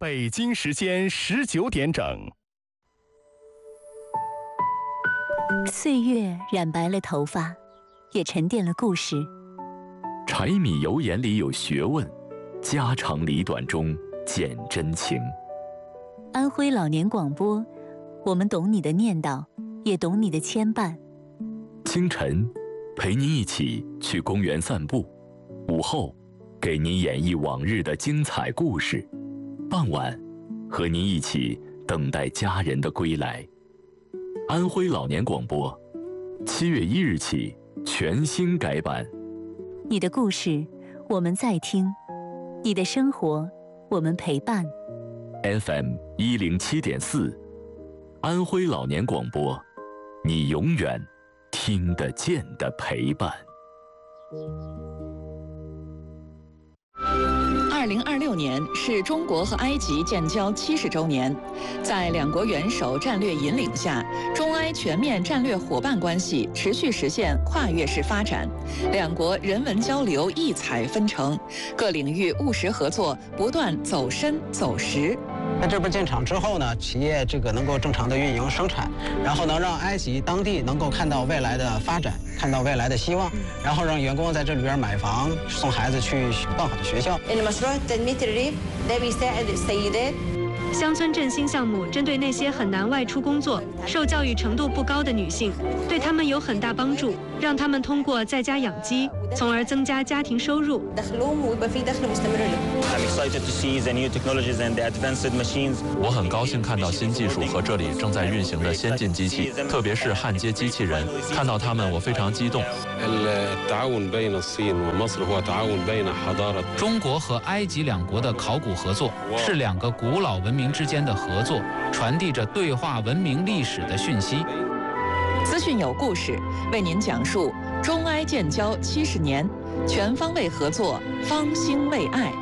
北京时间19点整。 岁月染白了头发，也沉淀了故事。 柴米油盐里有学问，家长里短中见真情。 安徽老年广播，我们懂你的念叨，也懂你的牵绊。 清晨，陪您一起去公园散步；午后，给您演绎往日的精彩故事；傍晚，和您一起等待家人的归来。安徽老年广播，7月1日起全新改版。 你的故事，我们在听；你的生活，我们陪伴。 FM 107.4，安徽老年广播，你永远听得见的陪伴。 2026年是中国和埃及建交70周年，在两国元首战略引领下，中埃全面战略伙伴关系持续实现跨越式发展，两国人文交流异彩纷呈，各领域务实合作不断走深走实。 在这边建厂之后呢，企业能够正常的运营生产，然后能让埃及当地能够看到未来的发展，看到未来的希望，然后让员工在这里边买房，送孩子去更好的学校。 乡村振兴项目针对那些很难外出工作、受教育程度不高的女性，对她们有很大帮助，让她们通过在家养鸡，从而增加家庭收入。 我很高兴看到新技术和这里正在运行的先进机器，特别是焊接机器人，看到它们我非常激动。 中国和埃及两国的考古合作是两个古老文明之间的合作，传递着对话文明历史的讯息。 资讯有故事，为您讲述中埃建交70年，全方位合作，方兴未艾。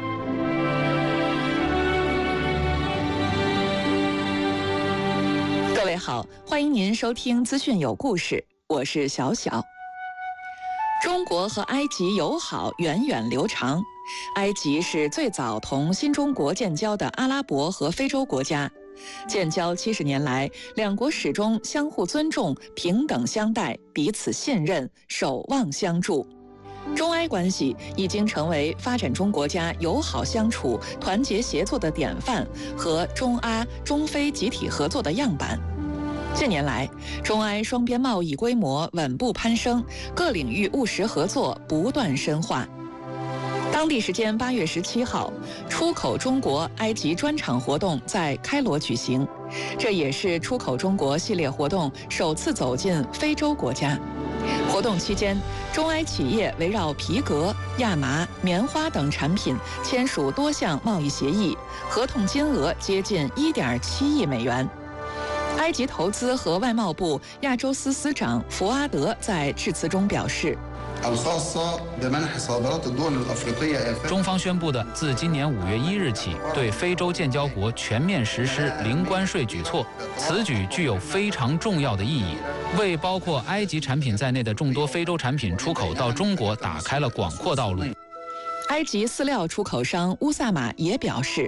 各位好，欢迎您收听资讯有故事，我是小小。中国和埃及友好源远流长，埃及是最早同新中国建交的阿拉伯和非洲国家。建交70年来，两国始终相互尊重、平等相待、彼此信任、守望相助。中埃关系已经成为发展中国家友好相处、团结协作的典范和中阿、中非集体合作的样板。近年来，中埃双边贸易规模稳步攀升，各领域务实合作不断深化。当地时间8月17号，出口中国埃及专场活动在开罗举行，这也是出口中国系列活动首次走进非洲国家。活动期间，中埃企业围绕皮革、亚麻、棉花等产品签署多项贸易协议，合同金额接近1.7亿美元。埃及投资和外贸部亚洲司司长福阿德在致辞中表示， 中方宣布的自今年5月1日起对非洲建交国全面实施零关税举措，此举具有非常重要的意义，为包括埃及产品在内的众多非洲产品出口到中国打开了广阔道路。 埃及饲料出口商乌萨马也表示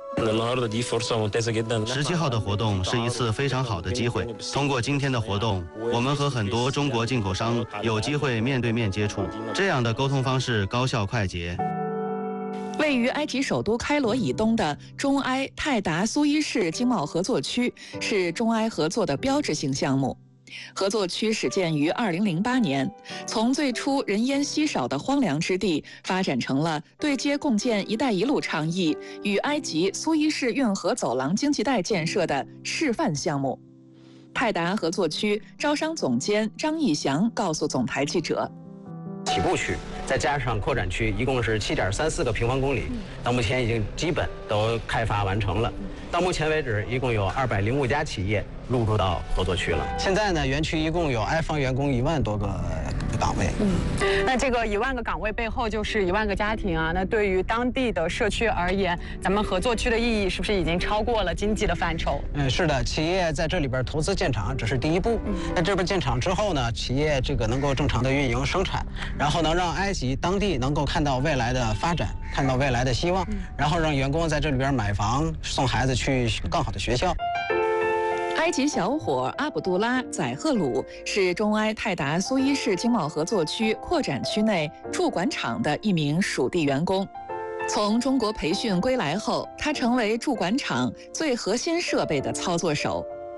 ，17号的活动是一次非常好的机会。通过今天的活动，我们和很多中国进口商有机会面对面接触，这样的沟通方式高效快捷。 位于埃及首都开罗以东的中埃泰达苏伊士经贸合作区是中埃合作的标志性项目。合作区始建于2008年，从最初人烟稀少的荒凉之地，发展成了对接共建“一带一路”倡议与埃及苏伊士运河走廊经济带建设的示范项目。泰达合作区招商总监张义祥告诉总台记者， 起步区再加上扩展区，一共是7.34个平方公里，到目前已经基本都开发完成了。到目前为止，一共有205家企业入驻到合作区了。现在呢，园区一共有埃方员工1万多个岗位。 那这个1万个岗位背后就是1万个家庭啊。那对于当地的社区而言，咱们合作区的意义是不是已经超过了经济的范畴？ 是的，企业在这里边投资建厂只是第一步。那这边建厂之后呢，企业这个能够正常的运营生产，然后能让埃及当地能够看到未来的发展，看到未来的希望，然后让员工在这里边买房，送孩子去更好的学校。 埃及小伙阿卜杜拉·宰赫鲁是中埃泰达苏伊士经贸合作区扩展区内驻管厂的一名属地员工。从中国培训归来后，他成为驻管厂最核心设备的操作手。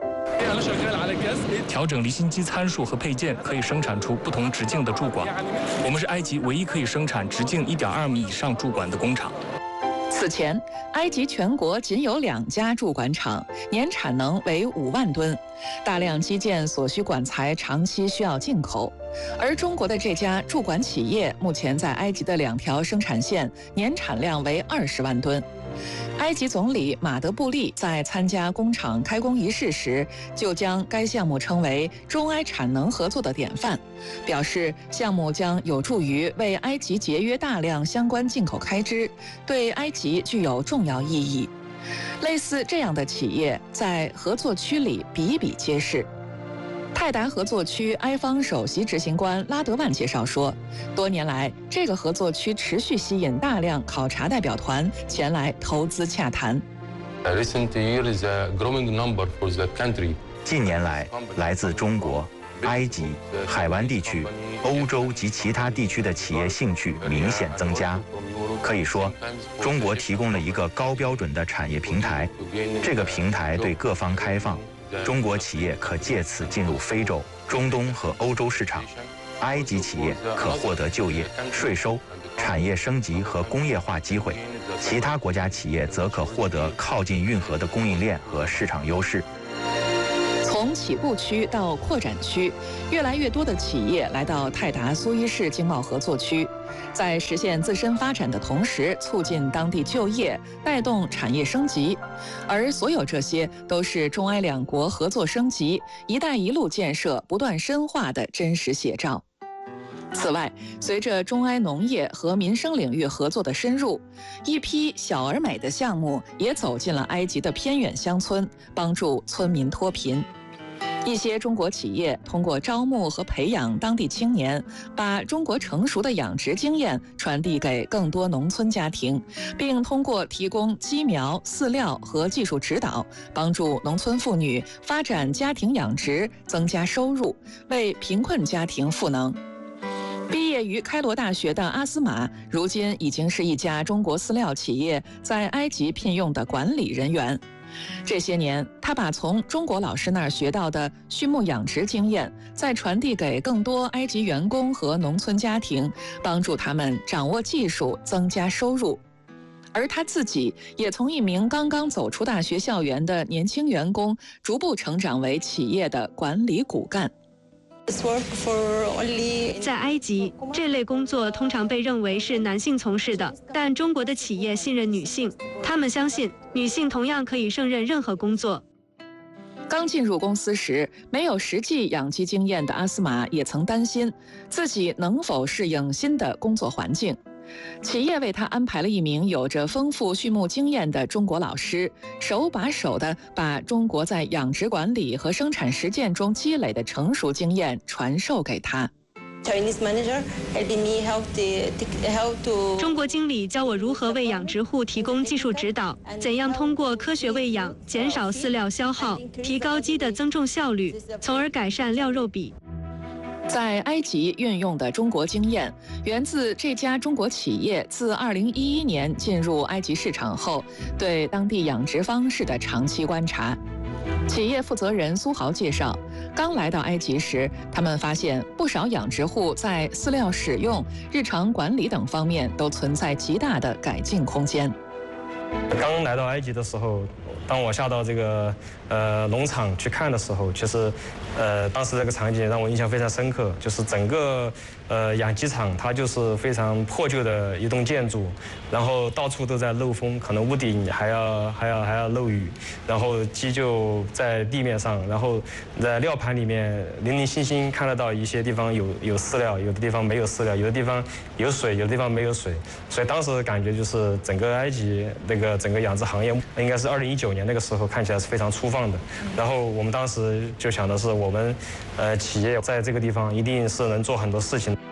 调整离心机参数和配件，可以生产出不同直径的柱管。我们是埃及唯一可以生产直径1.2米以上柱管的工厂。 此前，埃及全国仅有2家驻管厂，年产能为5万吨，大量基建所需管材长期需要进口。而中国的这家驻管企业目前在埃及的2条生产线年产量为20万吨。埃及总理马德布利在参加工厂开工仪式时，就将该项目称为中埃产能合作的典范，表示项目将有助于为埃及节约大量相关进口开支，对埃及具有重要意义。类似这样的企业在合作区里比比皆是。泰达合作区埃方首席执行官拉德万介绍说，多年来，这个合作区持续吸引大量考察代表团前来投资洽谈。 近年来，来自中国、埃及、海湾地区、欧洲及其他地区的企业兴趣明显增加。可以说，中国提供了一个高标准的产业平台，这个平台对各方开放。中国企业可借此进入非洲、中东和欧洲市场，埃及企业可获得就业、税收、产业升级和工业化机会，其他国家企业则可获得靠近运河的供应链和市场优势。 从起步区到扩展区，越来越多的企业来到泰达苏伊士经贸合作区，在实现自身发展的同时，促进当地就业，带动产业升级。而所有这些都是中埃2国合作升级、一带一路建设不断深化的真实写照。此外，随着中埃农业和民生领域合作的深入，一批小而美的项目也走进了埃及的偏远乡村，帮助村民脱贫。一些中国企业通过招募和培养当地青年，把中国成熟的养殖经验传递给更多农村家庭，并通过提供基苗、饲料和技术指导，帮助农村妇女发展家庭养殖，增加收入，为贫困家庭赋能。毕业于开罗大学的阿斯玛，如今已经是一家中国饲料企业在埃及聘用的管理人员。这些年，他把从中国老师那儿学到的畜牧养殖经验，再传递给更多埃及员工和农村家庭，帮助他们掌握技术，增加收入。而他自己也从一名刚刚走出大学校园的年轻员工，逐步成长为企业的管理骨干。 在埃及，这类工作通常被认为是男性从事的，但中国的企业信任女性，他们相信女性同样可以胜任任何工作。 刚进入公司时，没有实际养鸡经验的阿斯玛也曾担心自己能否适应新的工作环境。企业为他安排了一名有着丰富畜牧经验的中国老师，手把手地把中国在养殖管理和生产实践中积累的成熟经验传授给他。 中国经理教我如何为养殖户提供技术指导，怎样通过科学喂养减少饲料消耗，提高鸡的增重效率，从而改善料肉比。 在埃及运用的中国经验，源自这家中国企业自2011年进入埃及市场后，对当地养殖方式的长期观察。企业负责人苏豪介绍，刚来到埃及时，他们发现不少养殖户在饲料使用、日常管理等方面都存在极大的改进空间。 刚来到埃及的时候，当我下到这个农场去看的时候，其实当时这个场景让我印象非常深刻，就是整个养鸡场它就是非常破旧的一栋建筑，然后到处都在漏风，可能屋顶还要漏雨，然后鸡就在地面上，然后在料盘里面零零星星看得到一些地方有饲料，有的地方没有饲料，有的地方有水，有的地方没有水，所以当时感觉就是整个埃及那个整个养殖行业应该是2019年那个时候看起来是非常粗放的，然后我们当时就想的是我们企业在这个地方一定是能做很多事情。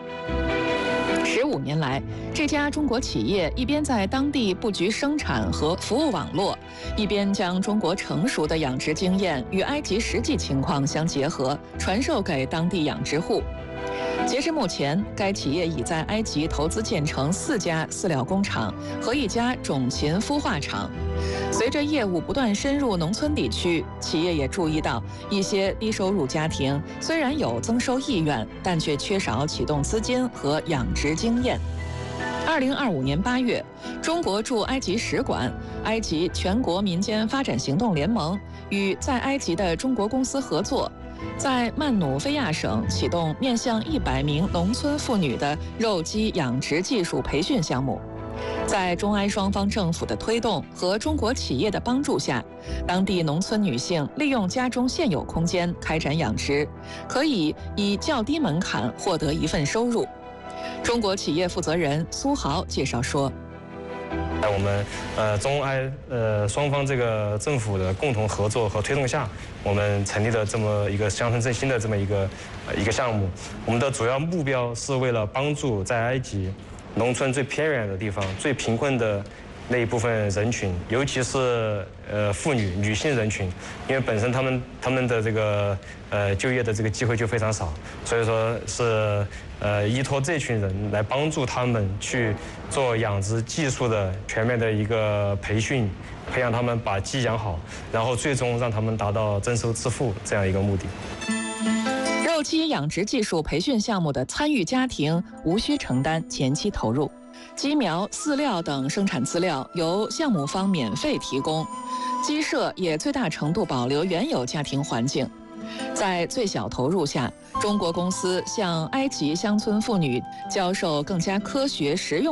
15年来，这家中国企业一边在当地布局生产和服务网络，一边将中国成熟的养殖经验与埃及实际情况相结合，传授给当地养殖户。截至目前，该企业已在埃及投资建成4家饲料工厂和1家种禽孵化厂。随着业务不断深入农村地区，企业也注意到一些低收入家庭虽然有增收意愿，但却缺少启动资金和养殖经验。2025年8月，中国驻埃及使馆、埃及全国民间发展行动联盟与在埃及的中国公司合作，在曼努菲亚省启动面向100名农村妇女的肉鸡养殖技术培训项目。在中埃双方政府的推动和中国企业的帮助下，当地农村女性利用家中现有空间开展养殖，可以以较低门槛获得一份收入。中国企业负责人苏豪介绍说， 在我们中埃双方这个政府的共同合作和推动下，我们成立了这么一个乡村振兴的这么一个项目。我们的主要目标是为了帮助在埃及农村最偏远的地方、最贫困的那一部分人群，尤其是妇女、女性人群，因为本身他们的这个就业的这个机会就非常少，所以说是依托这群人来帮助他们去做养殖技术的全面的一个培训，培养他们把鸡养好，然后最终让他们达到增收致富这样一个目的。 肉鸡养殖技术培训项目的参与家庭无需承担前期投入，鸡苗、饲料等生产资料由项目方免费提供，鸡舍也最大程度保留原有家庭环境。在最小投入下，中国公司向埃及乡村妇女教授更加科学实用